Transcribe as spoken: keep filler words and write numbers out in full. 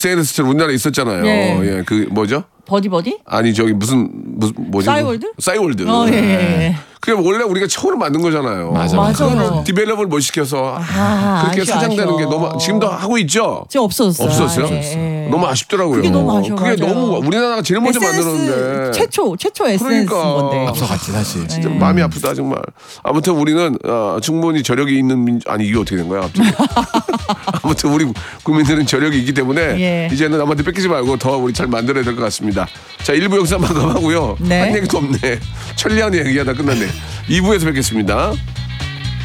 에스엔에스처럼 우리나라에 있었잖아요. 예. 예, 그 뭐죠? 버디버디? 아니 저기 무슨 무슨 뭐지? 싸이월드? 싸이월드. 어, 예, 예. 그게 원래 우리가 처음 만든 거잖아요. 맞아, 맞아. 그거를 디벨롭을 못 시켜서 아, 그렇게 아쉬워, 사장되는 게 아쉬워. 너무 지금도 하고 있죠. 지금 없어졌어요. 없어졌어요? 예, 예. 너무 아쉽더라고요. 그게 너무 아쉬워. 그게 맞아요. 너무 우리나라가 제일 먼저 에스엔에스 만들었는데 최초 최초 에스엔에스인 그러니까. 건데. 앞서갔지 사실. 진짜 마음이 아프다 정말. 아무튼 우리는 어, 충분히 저력이 있는 민... 아니 이게 어떻게 된 거야? 갑자기. 아무튼 우리 국민들은 저력이 있기 때문에 예. 이제는 남한테 뺏기지 말고 더 우리 잘 만들어야 될 것 같습니다. 자 일 부 여기서 마감하고요. 네. 한 얘기도 없네. 천리안 얘기하다 끝났네. 이 부에서 뵙겠습니다.